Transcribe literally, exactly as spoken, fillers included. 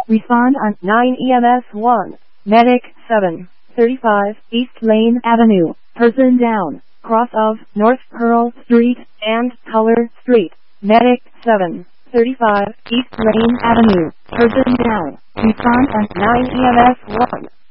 Respond on nine E M S one. Medic seven thirty-five East Lane Avenue. Person down. Cross of North Pearl Street and Color Street. Medic seven thirty-five East Lane Avenue. Person down. Respond on nine E M S one.